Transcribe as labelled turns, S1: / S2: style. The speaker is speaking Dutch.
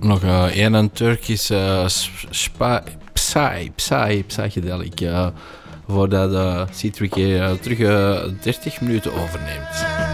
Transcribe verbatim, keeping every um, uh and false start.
S1: nog uh, een Turkisch uh, spa, Psy, Psy, Psychedelic. Uh, voordat uh, Citric uh, terug uh, dertig minuten overneemt.